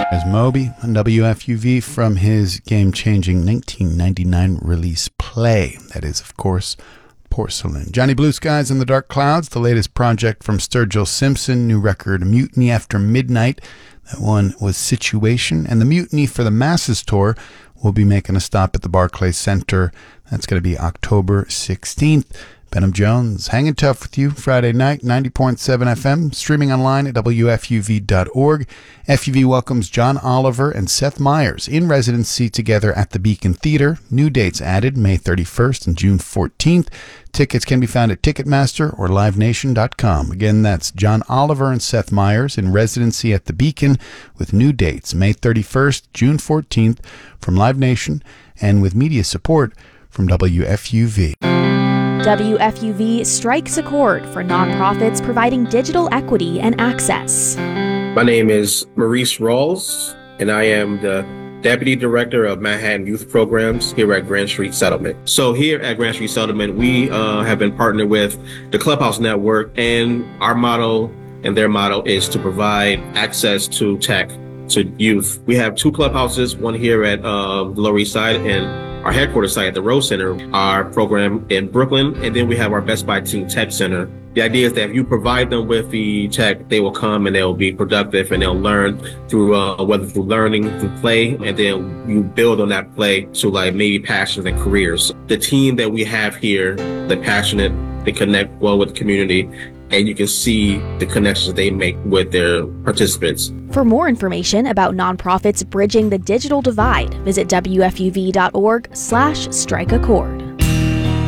As Moby on WFUV from his game-changing 1999 release Play. That is, of course, Porcelain. Johnny Blue Skies and the Dark Clouds, the latest project from Sturgill Simpson, new record Mutiny After Midnight. That one was Situation. And the Mutiny for the Masses tour will be making a stop at the Barclays Center. That's going to be October 16th. Benham Jones hanging tough with you Friday night, 90.7 FM, streaming online at WFUV.org. FUV welcomes John Oliver and Seth Meyers in residency together at the Beacon Theater. New dates added May 31st and June 14th. Tickets can be found at Ticketmaster or LiveNation.com. Again, that's John Oliver and Seth Meyers in residency at the Beacon with new dates May 31st, June 14th from Live Nation and with media support from WFUV. WFUV strikes a chord for nonprofits providing digital equity and access. My name is Maurice Rawls, and I am the Deputy Director of Manhattan Youth Programs here at Grand Street Settlement. So here at Grand Street Settlement, we have been partnered with the Clubhouse Network, and our motto and their motto is to provide access to tech to youth. We have two clubhouses, one here at the Lower East Side and our headquarters site at the Rose Center, our program in Brooklyn, and then we have our Best Buy Teen Tech Center. The idea is that if you provide them with the tech, they will come and they'll be productive and they'll learn through, whether through learning, through play, and then you build on that play to like maybe passions and careers. The team that we have here, they're passionate, they connect well with the community, and you can see the connections they make with their participants. For more information about nonprofits bridging the digital divide, visit WFUV.org/strikeachord.